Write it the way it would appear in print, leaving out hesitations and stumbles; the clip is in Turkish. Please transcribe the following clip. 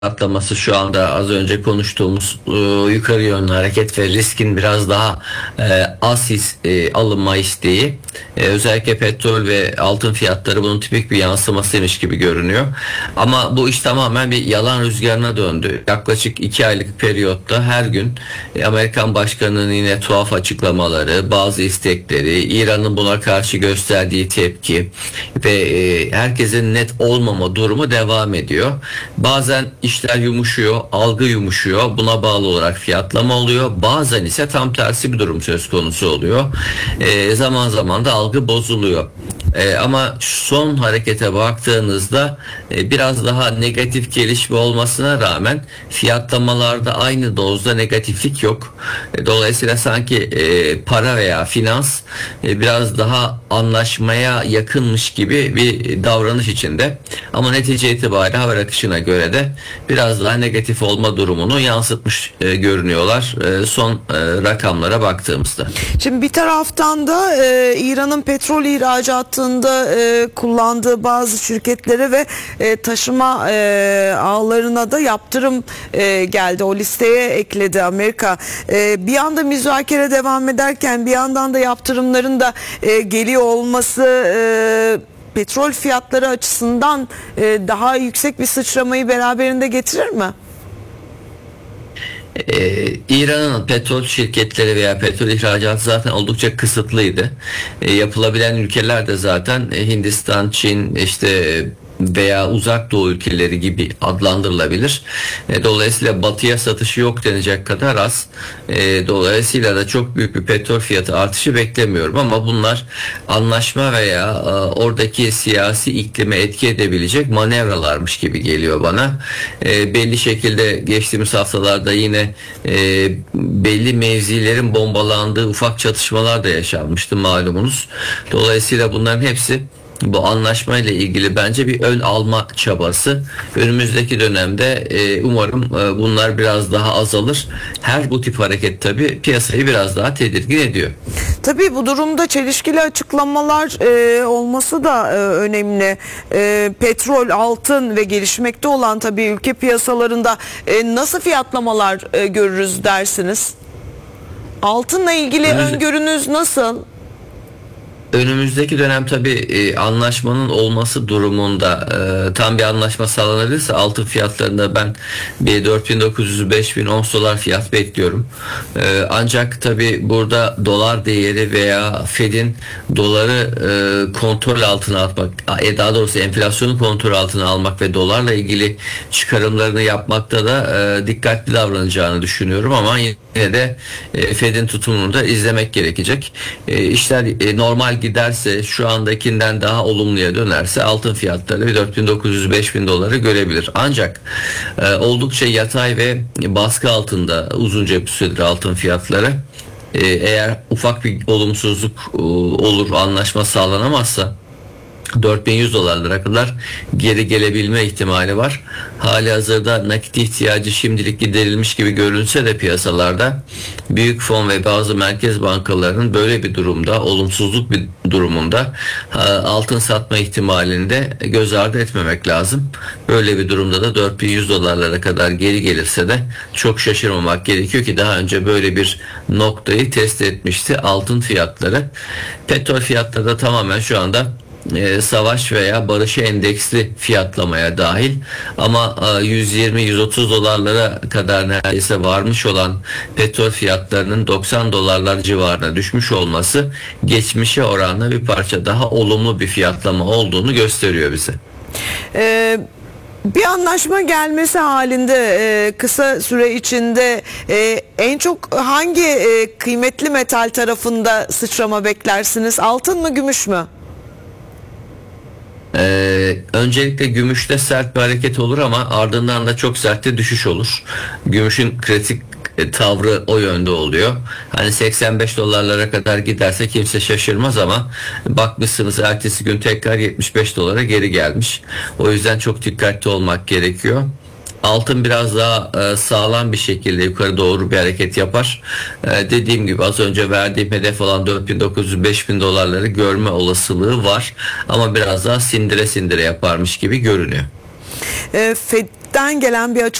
atlaması şu anda az önce konuştuğumuz yukarı yönlü hareket ve riskin biraz daha alınma isteği, özellikle petrol ve altın fiyatları bunun tipik bir yansımasıymış gibi görünüyor. Ama bu iş tamamen bir yalan rüzgarına döndü. Yaklaşık 2 aylık periyotta her gün Amerikan Başkanı'nın yine tuhaf açıklamaları, bazı istekleri, İran'ın buna karşı gösterdiği tepki ve herkesin net olmama durumu devam ediyor. Bazen işler yumuşuyor, algı yumuşuyor. Buna bağlı olarak fiyatlama oluyor. Bazen ise tam tersi bir durum söz konusu oluyor. Zaman zaman da algı bozuluyor. Ama son harekete baktığınızda biraz daha negatif gelişme olmasına rağmen fiyatlamalarda aynı dozda negatiflik yok. Dolayısıyla sanki para veya finans biraz daha anlaşmaya yakınmış gibi bir davranış içinde. Ama netice itibariyle haber akışına göre de biraz daha negatif olma durumunu yansıtmış görünüyorlar son rakamlara baktığımızda. Şimdi bir taraftan da İran'ın petrol ihracatında kullandığı bazı şirketlere ve taşıma ağlarına da yaptırım geldi. O listeye ekledi Amerika. Bir yanda müzakere devam ederken bir yandan da yaptırımların da geliyor olması petrol fiyatları açısından daha yüksek bir sıçramayı beraberinde getirir mi? İran'ın petrol şirketleri veya petrol ihracatı zaten oldukça kısıtlıydı. Yapılabilen ülkeler de zaten Hindistan, Çin, işte veya uzak doğu ülkeleri gibi adlandırılabilir. Dolayısıyla batıya satışı yok denecek kadar az. Dolayısıyla da çok büyük bir petrol fiyatı artışı beklemiyorum ama bunlar anlaşma veya oradaki siyasi iklime etki edebilecek manevralarmış gibi geliyor bana. Belli şekilde geçtiğimiz haftalarda yine belli mevzilerin bombalandığı ufak çatışmalar da yaşanmıştı malumunuz. Dolayısıyla bunların hepsi bu anlaşmayla ilgili bence bir ön alma çabası. Önümüzdeki dönemde umarım bunlar biraz daha azalır. Her bu tip hareket tabii piyasayı biraz daha tedirgin ediyor. Tabii bu durumda çelişkili açıklamalar olması da önemli. Petrol, altın ve gelişmekte olan tabii ülke piyasalarında nasıl fiyatlamalar görürüz dersiniz? Altınla ilgili öngörünüz nasıl? Önümüzdeki dönem tabii anlaşmanın olması durumunda tam bir anlaşma sağlanırsa altın fiyatlarında ben bir 4.900-5.000 ons dolar fiyat bekliyorum. Ancak tabii burada dolar değeri veya Fed'in doları kontrol altına almak, daha doğrusu enflasyonu kontrol altına almak ve dolarla ilgili çıkarımlarını yapmakta da dikkatli davranacağını düşünüyorum ama yine de Fed'in tutumunu da izlemek gerekecek. İşler normal giderse, şu andakinden daha olumluya dönerse altın fiyatları 4.900-5.000 doları görebilir. Ancak oldukça yatay ve baskı altında uzunca bir süredir altın fiyatları. Eğer ufak bir olumsuzluk olur, anlaşma sağlanamazsa 4.100 dolarlara kadar geri gelebilme ihtimali var. Hali hazırda nakit ihtiyacı şimdilik giderilmiş gibi görünse de piyasalarda büyük fon ve bazı merkez bankalarının böyle bir durumda, olumsuzluk bir durumunda altın satma ihtimalini de göz ardı etmemek lazım. Böyle bir durumda da 4.100 dolarlara kadar geri gelirse de çok şaşırmamak gerekiyor ki daha önce böyle bir noktayı test etmişti altın fiyatları. Petrol fiyatları da tamamen şu anda savaş veya barışa endeksli fiyatlamaya dahil ama 120-130 dolarlara kadar neredeyse varmış olan petrol fiyatlarının 90 dolarlar civarına düşmüş olması geçmişe oranla bir parça daha olumlu bir fiyatlama olduğunu gösteriyor bize. Bir anlaşma gelmesi halinde kısa süre içinde en çok hangi kıymetli metal tarafında sıçrama beklersiniz? Altın mı, gümüş mü? Öncelikle gümüşte sert bir hareket olur ama ardından da çok sert de düşüş olur. Gümüşün kritik tavrı o yönde oluyor. Hani 85 dolarlara kadar giderse kimse şaşırmaz ama bakmışsınız ertesi gün tekrar 75 dolara geri gelmiş. O yüzden çok dikkatli olmak gerekiyor. Altın biraz daha sağlam bir şekilde yukarı doğru bir hareket yapar. Dediğim gibi az önce verdiğim hedef olan 4.900-5.000 dolarları görme olasılığı var. Ama biraz daha sindire sindire yaparmış gibi görünüyor. OPEC'ten gelen bir